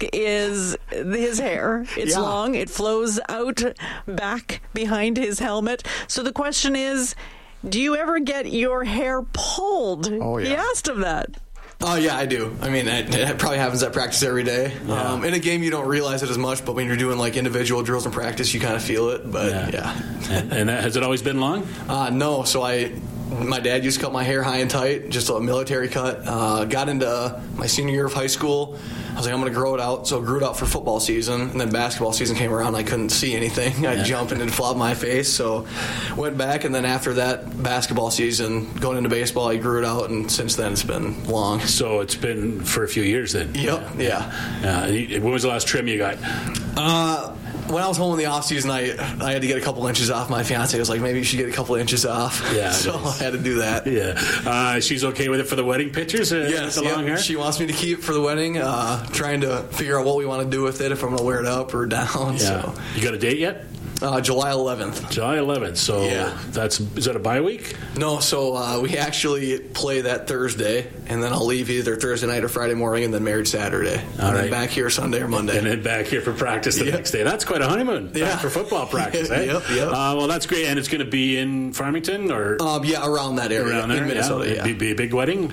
is his hair. It's long. It flows out back behind his helmet. So the question is, do you ever get your hair pulled? Oh, yeah. He asked him that. Oh, yeah, I do. I mean, it probably happens at practice every day. Yeah. In a game, you don't realize it as much, but when you're doing like individual drills in practice, you kind of feel it. But yeah. And has it always been long? No. So my dad used to cut my hair high and tight, just a military cut. Got into my senior year of high school. I was like, I'm going to grow it out. So I grew it out for football season. And then basketball season came around. I couldn't see anything. I'd jump and it'd flop my face. So went back. And then after that basketball season, going into baseball, I grew it out. And since then, it's been long. So it's been for a few years then? Yep. Yeah. When was the last trim you got? When I was home in the off season, I had to get a couple inches off. My fiance was like, maybe you should get a couple inches off. Yeah, so I had to do that. Yeah. She's okay with it for the wedding pictures? Yes. The long hair? She wants me to keep it for the wedding. Trying to figure out what we want to do with it, if I'm going to wear it up or down. Yeah. So. You got a date yet? July 11th. July 11th. So is that a bye week? No, so we actually play that Thursday, and then I'll leave either Thursday night or Friday morning, and then married Saturday. Then back here Sunday or Monday. And then back here for practice the next day. That's quite a honeymoon. Back for football practice, eh? Yep. Well, that's great. And it's going to be in Farmington? Or around that area. Around there, in Minnesota, It'd be a big wedding?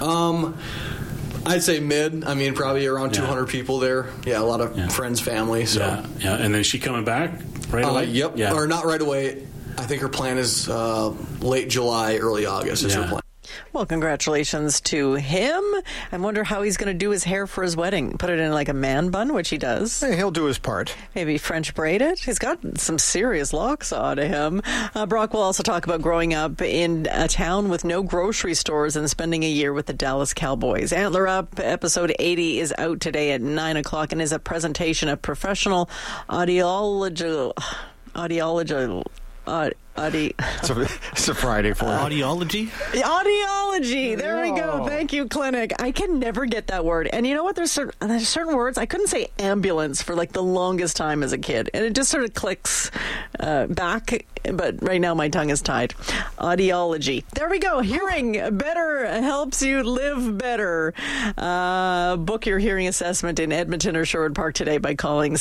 I'd say mid. I mean, probably around 200 people there. Yeah, a lot of friends, family. So. Yeah. And then is she coming back right away? Yep. Yeah. Or not right away. I think her plan is late July, early August is her plan. Well, congratulations to him. I wonder how he's going to do his hair for his wedding. Put it in like a man bun, which he does. Hey, he'll do his part. Maybe French braid it. He's got some serious locks on him. Brock will also talk about growing up in a town with no grocery stores and spending a year with the Dallas Cowboys. Antler Up, episode 80, is out today at 9 o'clock and is a presentation of professional audiology. It's a Friday for Audiology? Audiology. There we go. Thank you, Clinic. I can never get that word. And you know what? There's certain words. I couldn't say ambulance for like the longest time as a kid. And it just sort of clicks back. But right now my tongue is tied. Audiology. There we go. Hearing better helps you live better. Book your hearing assessment in Edmonton or Sherwood Park today by calling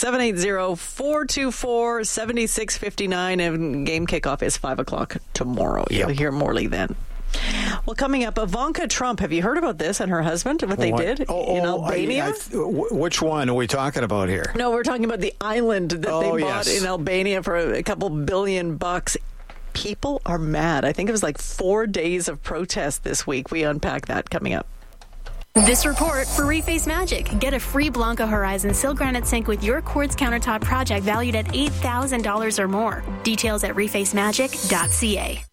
780-424-7659. And game kickoff is 5 o'clock tomorrow. You'll hear Morley then. Well, coming up, Ivanka Trump. Have you heard about this and her husband, what they did in Albania? Which one are we talking about here? No, we're talking about the island that they bought in Albania for a couple $billion. People are mad. I think it was like 4 days of protest this week. We unpack that coming up. This report for Reface Magic. Get a free Blanco Horizon Sil Granite Sink with your quartz countertop project valued at $8,000 or more. Details at refacemagic.ca.